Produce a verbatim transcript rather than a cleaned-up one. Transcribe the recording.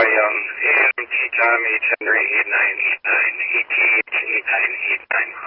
Young, A M T Tom, H Henry, eight nine eight nine, A T H eight nine eight nine.